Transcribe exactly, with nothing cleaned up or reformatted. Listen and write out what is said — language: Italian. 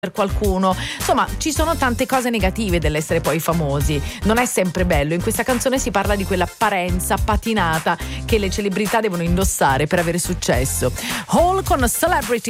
per qualcuno. Insomma, ci sono tante cose negative dell'essere poi famosi. Non è sempre bello. In questa canzone si parla di quell'apparenza patinata che le celebrità devono indossare per avere successo. Hall con Celebrity.